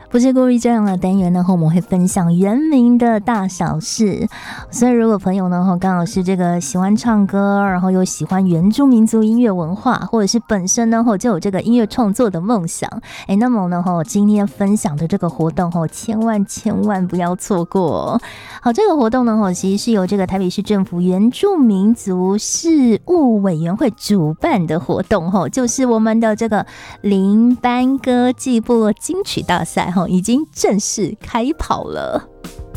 不是故意这样的单元呢，我们会分享原民的大小事。所以如果朋友呢刚好是这个喜欢唱歌，然后又喜欢原住民族音乐文化，或者是本身呢就有这个音乐创作的梦想，那么呢今天分享的这个活动千万不要错过。好，这个活动呢其实是由这个台北市政府原住民族事务委员会主办的活动，就是我们的这个林班歌季部落金曲大赛已经正式开跑了。